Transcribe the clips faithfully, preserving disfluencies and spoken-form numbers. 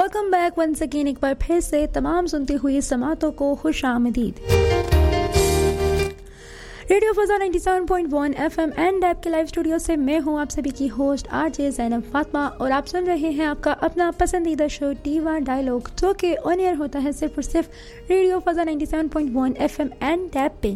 Welcome back once again, एक बार फिर से तमाम सुनते हुए समातों को खुशामदीद। Radio फजा ninety seven point one FM and app के लाइव स्टूडियो से मैं हूं आप सभी की होस्ट आरजे ज़ैनब फातिमा और आप सुन रहे हैं आपका अपना पसंदीदा शो टीवा डायलॉग, जो कि ऑन एयर होता है सिर्फ और सिर्फ radio फजा ninety seven point one FM and app पे।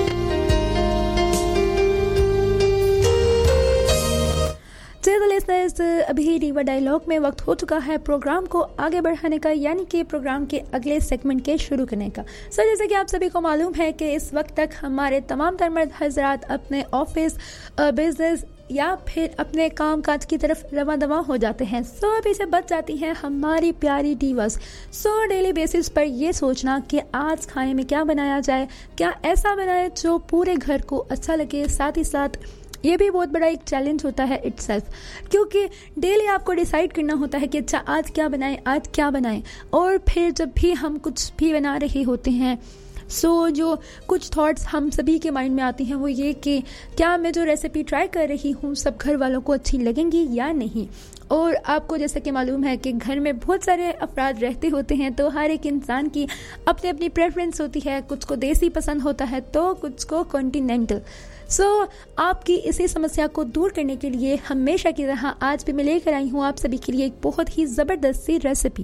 लिसनर्स, अभी टीवा डायलॉग में वक्त हो चुका है प्रोग्राम को आगे बढ़ाने का, यानी कि प्रोग्राम के अगले सेगमेंट के शुरू करने का। सो जैसे कि आप सभी को मालूम है कि इस वक्त तक हमारे तमाम तर मर्द हजरात अपने ऑफिस, बिजनेस या फिर अपने काम काज की तरफ रवा दवा हो जाते हैं। सो अभी से बच जाती हैं हमारी प्यारी डीवास। सो डेली बेसिस पर ये सोचना कि आज खाने में क्या बनाया जाए, क्या ऐसा बनाए जो पूरे घर को अच्छा लगे। साथ ही साथ ये भी बहुत बड़ा एक चैलेंज होता है इटसेल्फ, क्योंकि डेली आपको डिसाइड करना होता है कि अच्छा आज क्या बनाएं, आज क्या बनाएं। और फिर जब भी हम कुछ भी बना रहे होते हैं, सो so, जो कुछ थॉट्स हम सभी के माइंड में आती हैं वो ये कि क्या मैं जो रेसिपी ट्राई कर रही हूँ सब घर वालों को अच्छी लगेंगी या नहीं। और आपको जैसा कि मालूम है कि घर में बहुत सारे अफराद रहते होते हैं, तो हर एक इंसान की अपनी अपनी प्रेफरेंस होती है। कुछ को देसी पसंद होता है तो कुछ को कॉन्टिनेंटल। सो so, आपकी इसी समस्या को दूर करने के लिए हमेशा की तरह आज भी मैं लेकर आई हूँ आप सभी के लिए एक बहुत ही ज़बरदस्त सी recipe.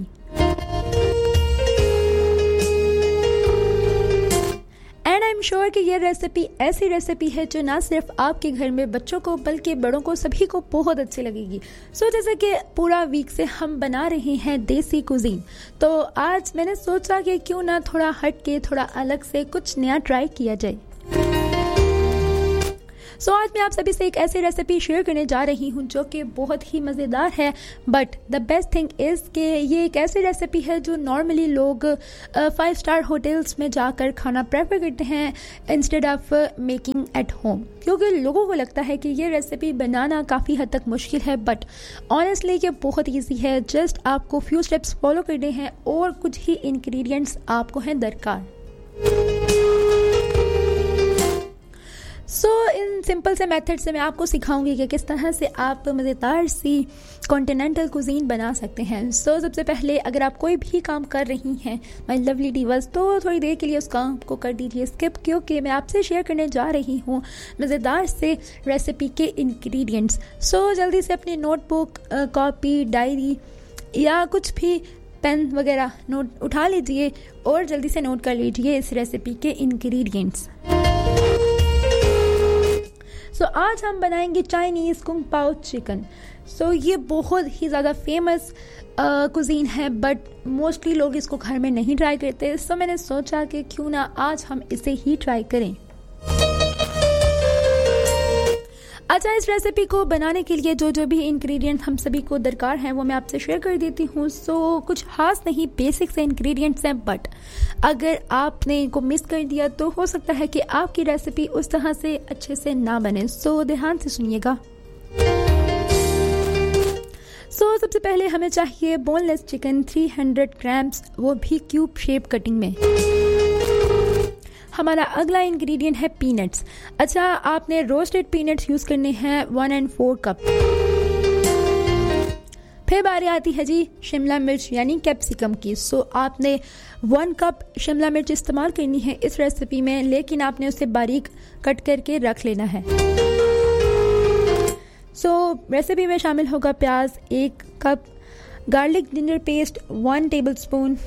And I am sure कि ये रेसिपी ऐसी रेसिपी है जो ना सिर्फ आपके घर में बच्चों को बल्कि बड़ों को सभी को बहुत अच्छी लगेगी। सो so, जैसे कि पूरा वीक से हम बना रहे हैं देसी कुजीन, तो आज मैंने सोचा कि क्यों ना थोड़ा हट के थोड़ा अलग से कुछ नया ट्राई किया जाए। सो so, आज मैं आप सभी से एक ऐसी रेसिपी शेयर करने जा रही हूँ जो कि बहुत ही मज़ेदार है। But the best thing is कि ये एक ऐसी रेसिपी है जो नॉर्मली लोग फाइव स्टार होटल्स में जाकर खाना प्रेफर करते हैं instead of making at home, क्योंकि लोगों को लगता है कि ये रेसिपी बनाना काफ़ी हद तक मुश्किल है। बट ऑनेस्टली ये बहुत ईजी है। जस्ट आपको फ्यू स्टेप्स फॉलो करने हैं और कुछ ही इंग्रेडिएंट्स आपको हैं दरकार। सो so, इन सिंपल से मेथड से मैं आपको सिखाऊंगी कि किस तरह से आप मज़ेदार सी कॉन्टिनेंटल कुजीन बना सकते हैं। सो so, सबसे पहले अगर आप कोई भी काम कर रही हैं माय लवली डीवास, तो थोड़ी देर के लिए उस काम को कर दीजिए स्किप, क्योंकि मैं आपसे शेयर करने जा रही हूँ मज़ेदार से रेसिपी के इंग्रेडिएंट्स। सो so, जल्दी से अपनी नोटबुक, कॉपी, डायरी या कुछ भी पेन वगैरह नोट उठा लीजिए और जल्दी से नोट कर लीजिए इस रेसिपी के इंग्रेडिएंट्स। सो so, आज हम बनाएंगे चाइनीज़ कुंग पाओ चिकन। सो so, ये बहुत ही ज़्यादा फेमस कुजीन है, बट मोस्टली लोग इसको घर में नहीं ट्राई करते। सो so, मैंने सोचा कि क्यों ना आज हम इसे ही ट्राई करें। अच्छा, इस रेसिपी को बनाने के लिए जो जो भी इंग्रेडिएंट हम सभी को दरकार हैं वो मैं आपसे शेयर कर देती हूँ। सो so, कुछ खास नहीं, बेसिक से इंग्रेडिएंट्स हैं, बट अगर आपने इनको मिस कर दिया तो हो सकता है कि आपकी रेसिपी उस तरह से अच्छे से ना बने। सो so, ध्यान से सुनिएगा। सो so, सबसे पहले हमें चाहिए boneless chicken three hundred grams, वो भी क्यूब शेप कटिंग में। हमारा अगला इंग्रेडिएंट है पीनट्स। अच्छा, आपने रोस्टेड पीनट्स यूज़ करने हैं वन एंड फोर कप। फिर बारी आती है जी शिमला मिर्च यानी कैप्सिकम की। सो आपने वन कप शिमला मिर्च इस्तेमाल करनी है इस रेसिपी में, लेकिन आपने उसे बारीक कट करके रख लेना है। सो रेसिपी में शामिल होगा प्याज एक cup, garlic ginger paste one table spoon,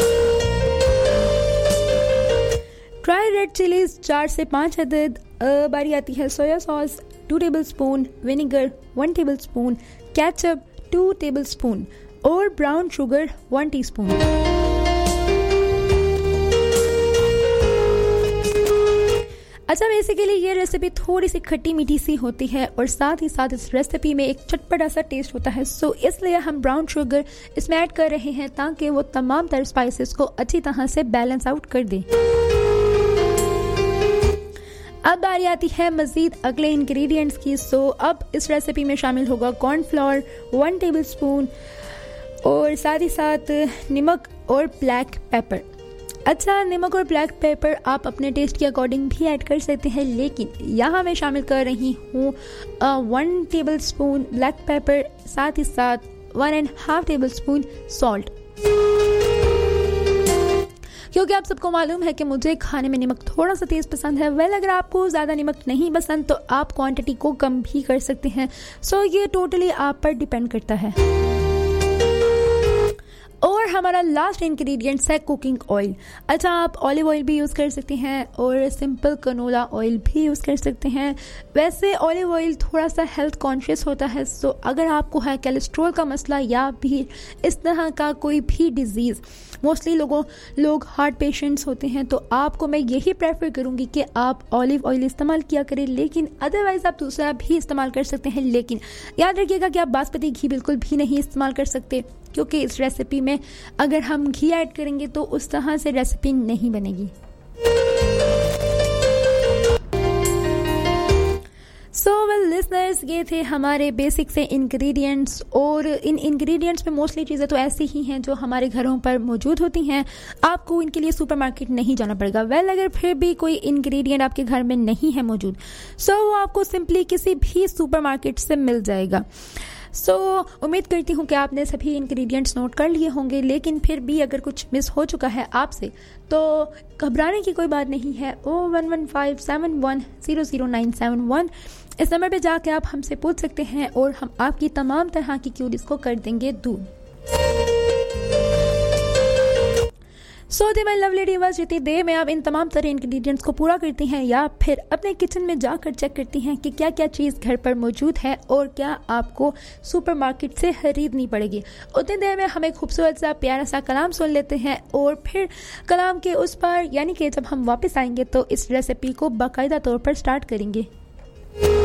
dry red chillies चार से पाँच अदद। बारी आती है soya sauce to table spoon, vinegar one table spoon, ketchup to table spoon और ब्राउन शुगर वन टीस्पून। अच्छा, बेसिकली ये रेसिपी थोड़ी सी खट्टी मीठी सी होती है और साथ ही साथ इस रेसिपी में एक चटपटा सा टेस्ट होता है। सो इसलिए हम ब्राउन शुगर इसमें ऐड कर रहे हैं ताकि वो तमाम तरह स्पाइसेस को अच्छी तरह से बैलेंस आउट कर दे। अब बारी आती है मज़ीद अगले इंग्रेडिएंट्स की। सो अब इस रेसिपी में शामिल होगा कॉर्नफ्लोर वन टेबल स्पून और साथ ही साथ नमक और ब्लैक पेपर। अच्छा, नमक और ब्लैक पेपर आप अपने टेस्ट के अकॉर्डिंग भी ऐड कर सकते हैं, लेकिन यहाँ मैं शामिल कर रही हूँ one table spoon black pepper, साथ ही साथ one and half table spoon salt. क्योंकि आप सबको मालूम है कि मुझे खाने में नमक थोड़ा सा तेज़ पसंद है। वेल अगर आपको ज़्यादा नमक नहीं पसंद तो आप क्वांटिटी को कम भी कर सकते हैं। सो ये टोटली आप पर डिपेंड करता है। और हमारा लास्ट इंग्रेडिएंट्स है कुकिंग ऑयल। अच्छा, आप ऑलिव ऑयल भी यूज़ कर सकते हैं और सिंपल कनोला ऑयल भी यूज़ कर सकते हैं। वैसे ऑलिव ऑयल थोड़ा सा हेल्थ कॉन्शियस होता है, सो अगर आपको है कोलेस्ट्रॉल का मसला या भी इस तरह का कोई भी डिजीज़, मोस्टली लोगों लोग हार्ट पेशेंट्स होते हैं, तो आपको मैं यही प्रेफर करूँगी कि आप ऑलिव ऑयल इस्तेमाल किया करें। लेकिन अदरवाइज़ आप दूसरा भी इस्तेमाल कर सकते हैं। लेकिन याद रखिएगा कि आप बासमती घी बिल्कुल भी नहीं इस्तेमाल कर सकते, क्योंकि इस रेसिपी में अगर हम घी ऐड करेंगे तो उस तरह से रेसिपी नहीं बनेगी। सो वेल लिसनर्स, ये थे हमारे बेसिक से इंग्रेडिएंट्स। और इन इंग्रेडिएंट्स में मोस्टली चीज़ें तो ऐसी ही हैं जो हमारे घरों पर मौजूद होती हैं, आपको इनके लिए सुपरमार्केट नहीं जाना पड़ेगा। वेल अगर फिर भी कोई इंग्रेडिएंट आपके घर में नहीं है मौजूद, सो वो आपको सिंपली किसी भी सुपरमार्केट से मिल जाएगा। सो so, उम्मीद करती हूँ कि आपने सभी इंग्रेडिएंट्स नोट कर लिए होंगे। लेकिन फिर भी अगर कुछ मिस हो चुका है आपसे तो घबराने की कोई बात नहीं है। ओ one one five seven one zero zero nine seven one इस नंबर पे जाके आप हमसे पूछ सकते हैं और हम आपकी तमाम तरह की क्यूरीज को कर देंगे दूर। सो दी माय लवली डिवास, जितनी देर में आप इन तमाम तरह इंग्रेडिएंट्स को पूरा करती हैं या फिर अपने किचन में जाकर चेक करती हैं कि क्या क्या चीज़ घर पर मौजूद है और क्या आपको सुपरमार्केट से खरीदनी पड़ेगी, उतनी देर में हमें खूबसूरत सा प्यारा सा कलाम सुन लेते हैं। और फिर कलाम के उस पर यानी कि जब हम वापस आएंगे तो इस रेसिपी को बाकायदा तौर पर स्टार्ट करेंगे।